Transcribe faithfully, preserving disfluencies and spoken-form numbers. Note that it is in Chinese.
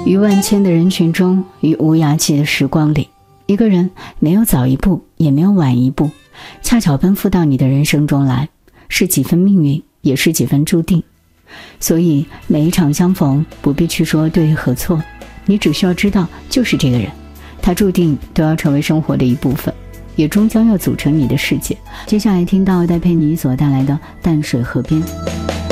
于万千的人群中，于无涯期的时光里，一个人没有早一步，也没有晚一步，恰巧奔赴到你的人生中来，是几分命运，也是几分注定。所以每一场相逢，不必去说对和错，你只需要知道，就是这个人，他注定都要成为生活的一部分，也终将要组成你的世界。接下来听到戴佩妮所带来的《淡水河边》。